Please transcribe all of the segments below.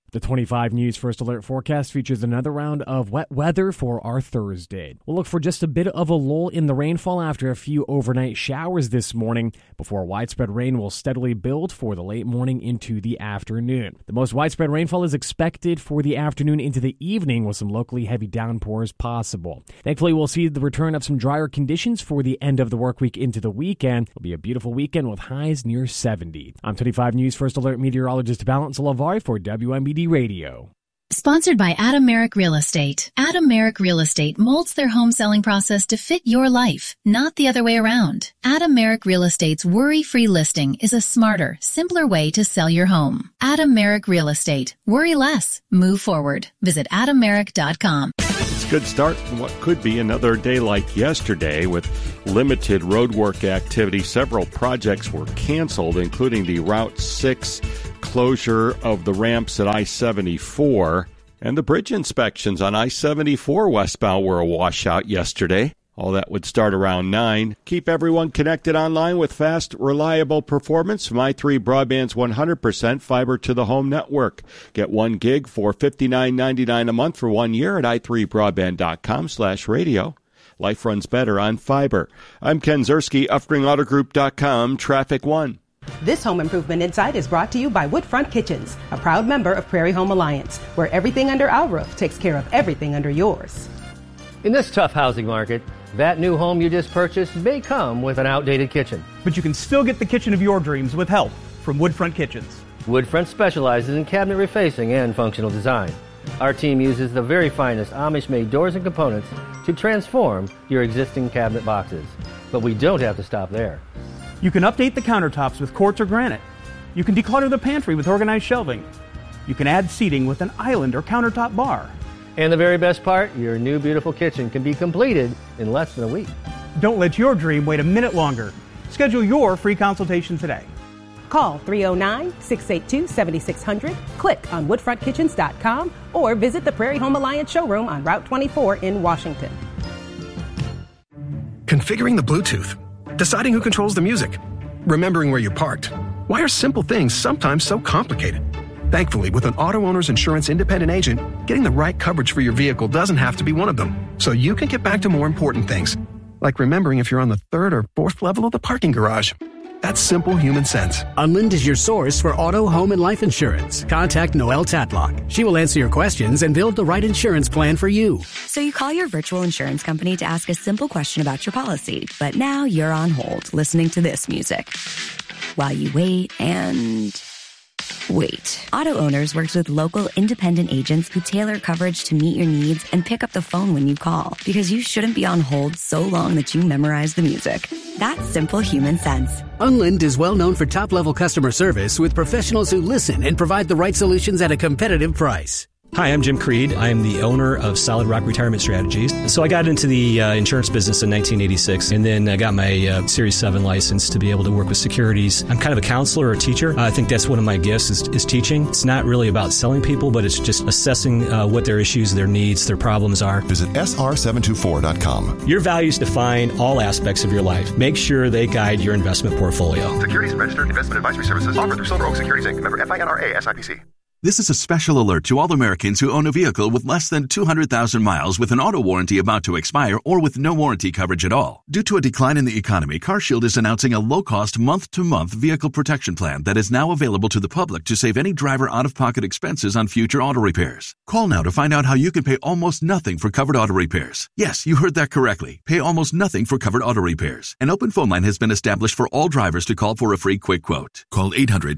The 25 News First Alert forecast features another round of wet weather for our Thursday. We'll look for just a bit of a lull in the rainfall after a few overnight showers this morning before widespread rain will steadily build for the late morning into the afternoon. The most widespread rainfall is expected for the afternoon into the evening with some locally heavy downpours possible. Thankfully, we'll see the return of some drier conditions for the end of the work week into the weekend. It'll be a beautiful weekend with highs near 70. I'm 25 News First Alert meteorologist Valence Lavari for WMBD Radio. Sponsored by Adam Merrick Real Estate. Adam Merrick Real Estate molds their home selling process to fit your life, not the other way around. Adam Merrick Real Estate's worry-free listing is a smarter, simpler way to sell your home. Adam Merrick Real Estate. Worry less. Move forward. Visit AdamMerrick.com. It's a good start in what could be another day like yesterday with limited roadwork activity. Several projects were canceled, including the Route 6 closure of the ramps at I-74, and the bridge inspections on I-74 westbound were a washout yesterday. All that would start around 9. Keep everyone connected online with fast, reliable performance from i3 Broadband's 100% fiber-to-the-home network. Get 1 gig for $59.99 a month for 1 year at i3broadband.com/radio. Life runs better on fiber. I'm Ken Zerski, UffringAutoGroup.com, Traffic 1. This Home Improvement Insight is brought to you by Woodfront Kitchens, a proud member of Prairie Home Alliance, where everything under our roof takes care of everything under yours. In this tough housing market, that new home you just purchased may come with an outdated kitchen. But you can still get the kitchen of your dreams with help from Woodfront Kitchens. Woodfront specializes in cabinet refacing and functional design. Our team uses the very finest Amish-made doors and components to transform your existing cabinet boxes. But we don't have to stop there. You can update the countertops with quartz or granite. You can declutter the pantry with organized shelving. You can add seating with an island or countertop bar. And the very best part, your new beautiful kitchen can be completed in less than a week. Don't let your dream wait a minute longer. Schedule your free consultation today. Call 309-682-7600, click on woodfrontkitchens.com, or visit the Prairie Home Alliance showroom on Route 24 in Washington. Configuring the Bluetooth, deciding who controls the music, remembering where you parked. Why are simple things sometimes so complicated? Thankfully, with an auto owner's insurance independent agent, getting the right coverage for your vehicle doesn't have to be one of them. So you can get back to more important things, like remembering if you're on the 3rd or 4th level of the parking garage. That's simple human sense. Unlind is your source for auto, home, and life insurance. Contact Noelle Tatlock. She will answer your questions and build the right insurance plan for you. So you call your virtual insurance company to ask a simple question about your policy, but now you're on hold listening to this music while you wait and wait. Auto Owners works with local independent agents who tailor coverage to meet your needs and pick up the phone when you call, because you shouldn't be on hold so long that you memorize the music. That's simple human sense. Unlind is well known for top-level customer service with professionals who listen and provide the right solutions at a competitive price. Hi, I'm Jim Creed. I am the owner of Solid Rock Retirement Strategies. So I got into the insurance business in 1986, and then I got my Series 7 license to be able to work with securities. I'm kind of a counselor or a teacher. I think that's one of my gifts is teaching. It's not really about selling people, but it's just assessing what their issues, their needs, their problems are. Visit sr724.com. Your values define all aspects of your life. Make sure they guide your investment portfolio. Securities and registered investment advisory services offered through Silver Oak Securities Inc. Member FINRA SIPC. This is a special alert to all Americans who own a vehicle with less than 200,000 miles with an auto warranty about to expire or with no warranty coverage at all. Due to a decline in the economy, CarShield is announcing a low-cost month-to-month vehicle protection plan that is now available to the public to save any driver out-of-pocket expenses on future auto repairs. Call now to find out how you can pay almost nothing for covered auto repairs. Yes, you heard that correctly. Pay almost nothing for covered auto repairs. An open phone line has been established for all drivers to call for a free quick quote. Call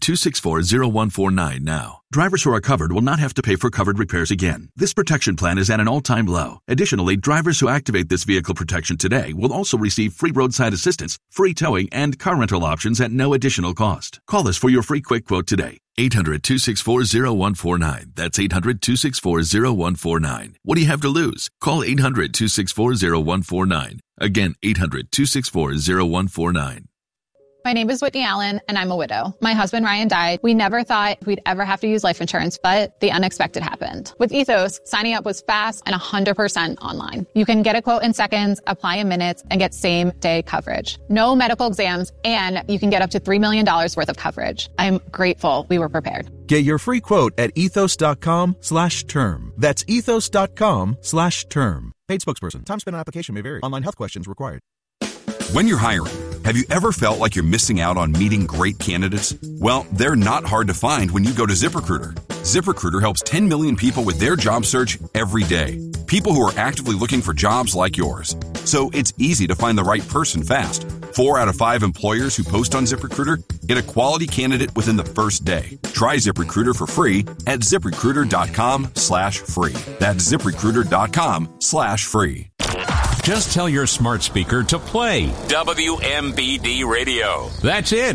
800-264-0149 now. Drivers who are covered will not have to pay for covered repairs again. This protection plan is at an all-time low. Additionally, drivers who activate this vehicle protection today will also receive free roadside assistance, free towing, and car rental options at no additional cost. Call us for your free quick quote today. 800-264-0149. That's 800-264-0149. What do you have to lose? Call 800-264-0149. Again, 800-264-0149. My name is Whitney Allen, and I'm a widow. My husband, Ryan, died. We never thought we'd ever have to use life insurance, but the unexpected happened. With Ethos, signing up was fast and 100% online. You can get a quote in seconds, apply in minutes, and get same-day coverage. No medical exams, and you can get up to $3 million worth of coverage. I'm grateful we were prepared. Get your free quote at ethos.com/term. That's ethos.com/term. Paid spokesperson. Time spent on application may vary. Online health questions required. When you're hiring, have you ever felt like you're missing out on meeting great candidates? Well, they're not hard to find when you go to ZipRecruiter. ZipRecruiter helps 10 million people with their job search every day. People who are actively looking for jobs like yours. So it's easy to find the right person fast. 4 out of 5 employers who post on ZipRecruiter get a quality candidate within the first day. Try ZipRecruiter for free at ZipRecruiter.com/free. That's ZipRecruiter.com/free. Just tell your smart speaker to play WMBD Radio. That's it.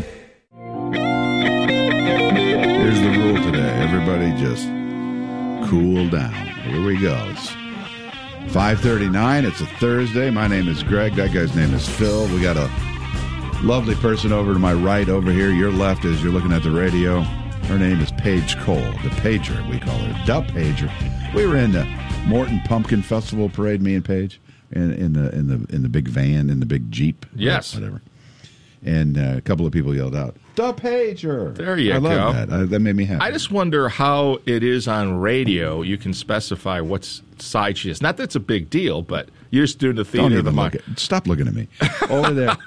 Here's the rule today. Everybody just cool down. Here we go. It's 5:39. It's a Thursday. My name is Greg. That guy's name is Phil. We got a lovely person over to my right over here. Your left as you're looking at the radio. Her name is Paige Cole. The Pager, we call her. The Pager. We were in the Morton Pumpkin Festival parade, me and Paige. In the big van, in the big Jeep, yes, whatever, and a couple of people yelled out, "The Pager!" There you go. I love that. That made me happy. I just wonder how it is on radio. You can specify what side she is. Not that it's a big deal, but you're just doing the theater of the mind. Stop looking at me. Over there,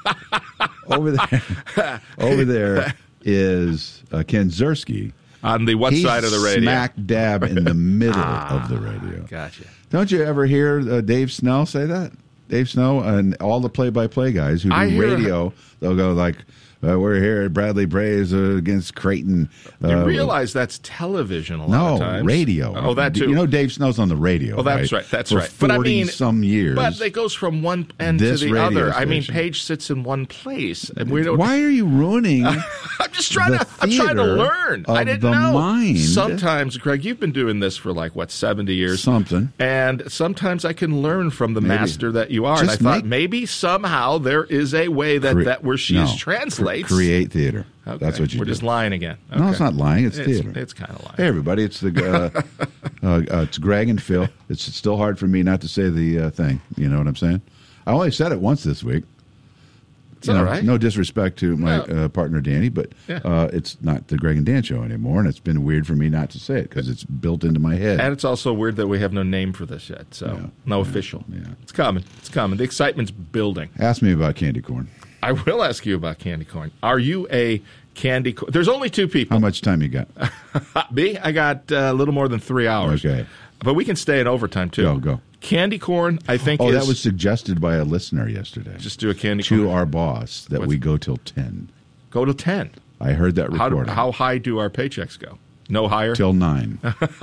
over there is Ken Ziersky. On the what side of the radio? Smack dab in the middle of the radio. Gotcha. Don't you ever hear Dave Snell say that? Dave Snell and all the play-by-play guys who do radio, they'll go like, we're here at Bradley Braves against Creighton. You realize that's television a lot of times. No, radio. Oh, that too. You know Dave Snell's on the radio, Oh, that's right. That's right. For 40-some years. But it goes from one end to the other. I mean, Paige sits in one place. And we don't. Why are you ruining I'm trying to learn. I didn't know. Mind. Sometimes, Greg, you've been doing this for 70 years? Something. And sometimes I can learn from the master that you are. And I thought maybe somehow there is a way that where she is translated. Create theater. Okay. That's what you do. We're just lying again. Okay. No, it's not lying. It's theater. It's kind of lying. Hey, everybody. It's the it's Greg and Phil. It's still hard for me not to say the thing. You know what I'm saying? I only said it once this week. It's all right. No disrespect to my partner, Danny, but it's not the Greg and Dan show anymore, and it's been weird for me not to say it because it's built into my head. And it's also weird that we have no name for this yet, so no official. Yeah. It's coming. It's coming. The excitement's building. Ask me about candy corn. I will ask you about candy corn. Are you a candy corn? There's only 2 people. How much time you got? Me? I got a little more than 3 hours. Okay. But we can stay in overtime, too. Go. Candy corn, I think that was suggested by a listener yesterday. Just do a candy corn. To our boss that we go till 10. Go till 10? I heard that recording. How high do our paychecks go? No higher? Till 9.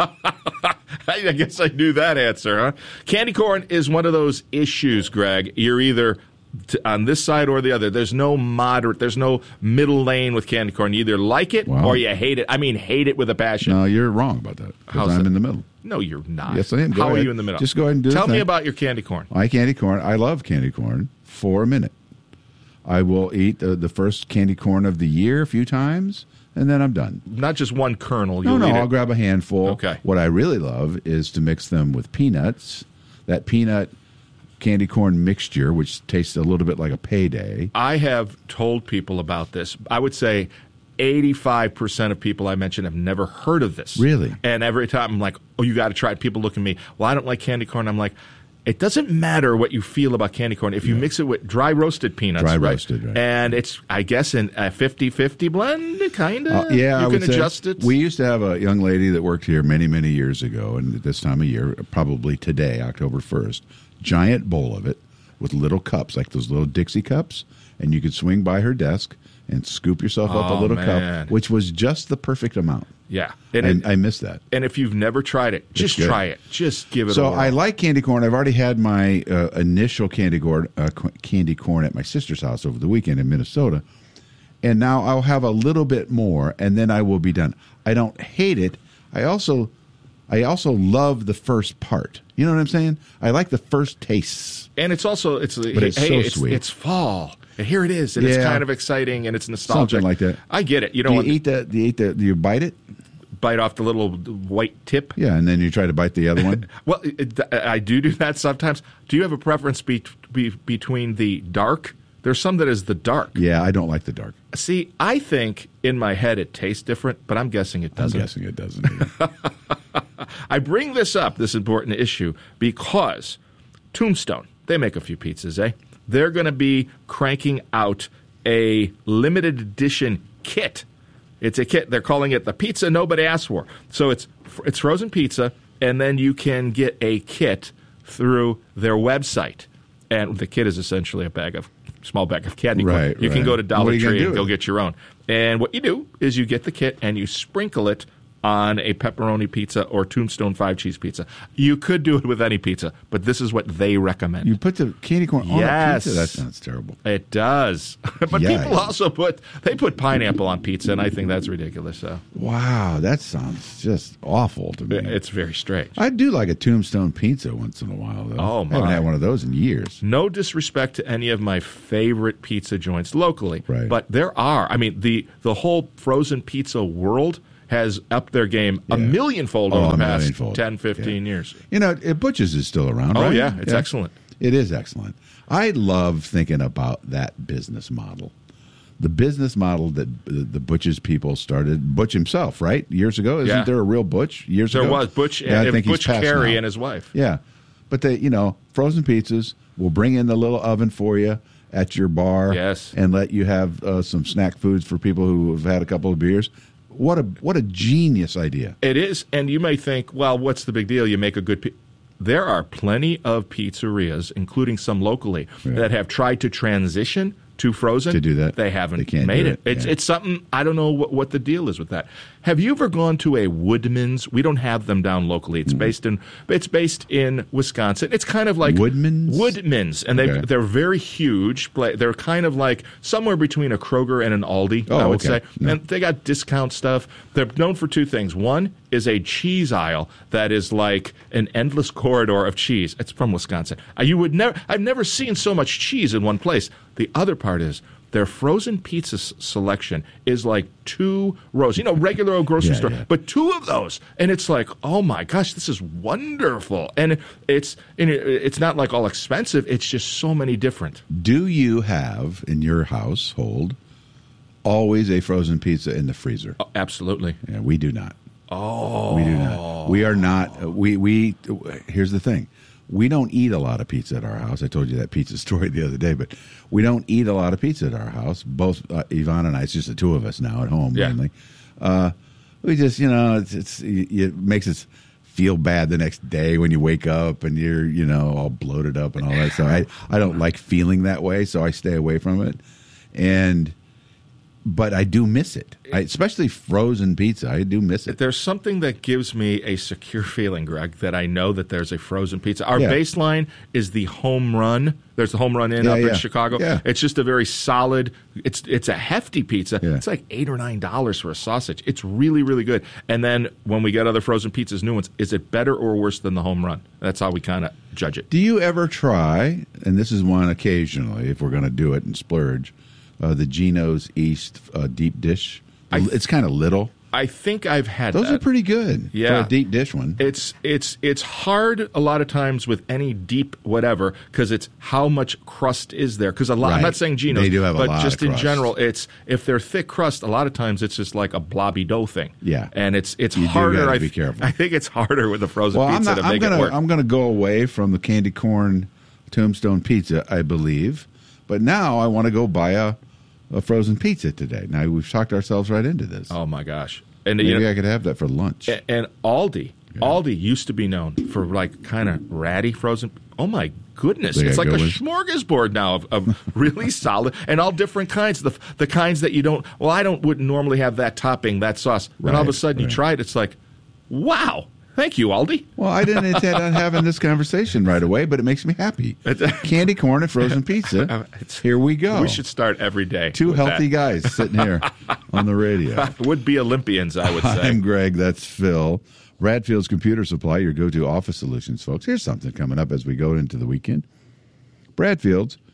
I guess I knew that answer, huh? Candy corn is one of those issues, Greg. You're either on this side or the other. There's no moderate. There's no middle lane with candy corn. You either like it or you hate it. I mean, hate it with a passion. No, you're wrong about that. Because I'm in the middle. No, you're not. Yes, I am. How are you in the middle? Just go ahead and do Tell me about your candy corn. My candy corn. I love candy corn for a minute. I will eat the first candy corn of the year a few times, and then I'm done. Not just one kernel. No, I'll grab a handful. Okay. What I really love is to mix them with peanuts. That peanut candy corn mixture, which tastes a little bit like a payday. I have told people about this. I would say 85% of people I mention have never heard of this. Really? And every time I'm like, oh, you got to try it. People look at me, well, I don't like candy corn. I'm like, it doesn't matter what you feel about candy corn. If you mix it with dry roasted peanuts. Roasted, right. And it's, I guess, in a 50-50 blend, kind of. Yeah, you can adjust it. We used to have a young lady that worked here many, many years ago, and at this time of year, probably today, October 1st, giant bowl of it with little cups, like those little Dixie cups, and you could swing by her desk and scoop yourself up a little cup, which was just the perfect amount. Yeah. And I miss that. And if you've never tried it, just try it. Just give it a whirl. So I like candy corn. I've already had my initial candy corn at my sister's house over the weekend in Minnesota, and now I'll have a little bit more, and then I will be done. I don't hate it. I also love the first part. You know what I'm saying? I like the first tastes. And it's also but it's so sweet. It's fall. And here it is, and it's kind of exciting, and it's nostalgic. Something like that. I get it. You do you eat that? Do you bite it? Bite off the little white tip? Yeah, and then you try to bite the other one? Well, I do that sometimes. Do you have a preference between the dark? There's some that is the dark. Yeah, I don't like the dark. See, I think in my head it tastes different, but I'm guessing it doesn't. I'm guessing it doesn't. I bring this up, this important issue, because Tombstone, they make a few pizzas, eh? They're going to be cranking out a limited edition kit. It's a kit. They're calling it the pizza nobody asked for. So it's frozen pizza, and then you can get a kit through their website. And the kit is essentially a small bag of candy corn. You can go to Dollar Tree and go get your own. And what you do is you get the kit and you sprinkle it on a pepperoni pizza or Tombstone 5-cheese pizza. You could do it with any pizza, but this is what they recommend. You put the candy corn on a pizza? That sounds terrible. It does. But people also put pineapple on pizza, and I think that's ridiculous. So. Wow, that sounds just awful to me. It's very strange. I do like a Tombstone pizza once in a while, though. Oh, my. I haven't had one of those in years. No disrespect to any of my favorite pizza joints locally, right. But there are. I mean, the whole frozen pizza world has upped their game a millionfold over the past 10, 15 years. You know, Butch's is still around, right? Oh, yeah. It's excellent. It is excellent. I love thinking about that business model. The business model that the Butch's people started. Butch himself, right? Years ago. Isn't there a real Butch years ago? There was. Butch, I think Butch Carey and his wife. Yeah. But frozen pizzas will bring in the little oven for you at your bar. Yes. And let you have some snack foods for people who have had a couple of beers. What a genius idea. It is, and you may think, well, what's the big deal? You make a good There are plenty of pizzerias, including some locally, that have tried to transition to frozen. To do that. They haven't They can't made do it. it. It's something, I don't know what the deal is with that. Have you ever gone to a Woodman's? We don't have them down locally. It's based in Wisconsin. It's kind of like Woodman's, and they're very huge. They're kind of like somewhere between a Kroger and an Aldi, I would say. No. And they got discount stuff. They're known for two things. One is a cheese aisle that is like an endless corridor of cheese. It's from Wisconsin. I've never seen so much cheese in one place. The other part is their frozen pizza selection is like 2 rows. Regular old grocery store, but 2 of those. And it's like, oh my gosh, this is wonderful. And it's not like all expensive. It's just so many different. Do you have in your household always a frozen pizza in the freezer? Oh, absolutely. Yeah, we do not. Oh. We do not. We are not. Here's the thing. We don't eat a lot of pizza at our house. I told you that pizza story the other day, but we don't eat a lot of pizza at our house. Both Yvonne and I, it's just the two of us now at home mainly. We just, it makes us feel bad the next day when you wake up and you're, all bloated up and all that stuff. I don't like feeling that way, so I stay away from it. But I do miss it, especially frozen pizza. I do miss it. There's something that gives me a secure feeling, Greg, that I know that there's a frozen pizza. Our baseline is the Home Run. There's the Home Run Inn up in Chicago. Yeah. It's just a very solid. It's a hefty pizza. Yeah. It's like $8 or $9 for a sausage. It's really, really good. And then when we get other frozen pizzas, new ones, is it better or worse than the Home Run? That's how we kind of judge it. Do you ever try? And this is one occasionally, if we're going to do it and splurge. The Geno's East deep dish. It's kind of little. I think I've had those that. are pretty good for a deep dish one. It's hard a lot of times with any deep whatever because it's how much crust is there. Because I'm not saying Geno's, they do have but a lot just of in crust. general, if they're thick crust, a lot of times it's just like a blobby dough thing. Yeah, and it's you harder. Do gotta be careful. I think it's harder with the frozen pizza to make it work. I'm going to go away from the candy corn Tombstone pizza, I believe, but now I want to go buy a frozen pizza today. Now, we've talked ourselves right into this. Oh, my gosh. And maybe I could have that for lunch. And Aldi used to be known for, like, kind of ratty frozen. Oh, my goodness. It's like a smorgasbord now of really solid and all different kinds. The kinds that you don't – wouldn't normally have that topping, that sauce. And all of a sudden you try it, it's like, wow. Thank you, Aldi. Well, I didn't intend on having this conversation right away, but it makes me happy. Candy corn and frozen pizza. Here we go. We should start every day. 2 healthy guys sitting here on the radio. Would be Olympians, I would say. I'm Greg. That's Phil. Bradfield's Computer Supply, your go-to office solutions, folks. Here's something coming up as we go into the weekend. Bradfield's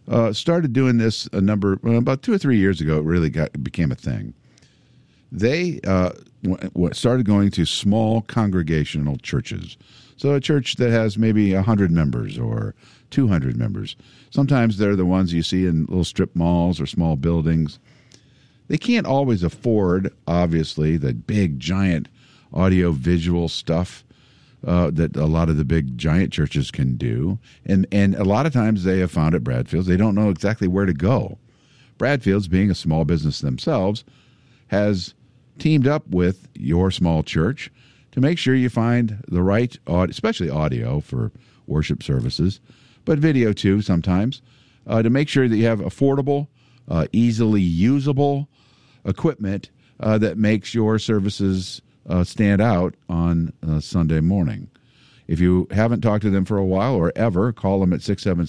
started doing this about 2 or 3 years ago. It really became a thing. They started going to small congregational churches. So a church that has maybe 100 members or 200 members. Sometimes they're the ones you see in little strip malls or small buildings. They can't always afford, obviously, the big, giant audio-visual stuff that a lot of the big, giant churches can do. And a lot of times they have found at Bradfields, they don't know exactly where to go. Bradfields, being a small business themselves, has teamed up with your small church to make sure you find the right, especially audio for worship services, but video too sometimes, to make sure that you have affordable, easily usable equipment that makes your services stand out on Sunday morning. If you haven't talked to them for a while or ever, call them at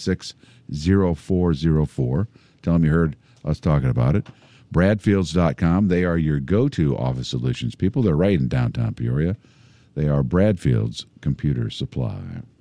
676-0404. Tell them you heard us talking about it. Bradfields.com. They are your go-to office solutions people. They're right in downtown Peoria. They are Bradfield's Computer Supply.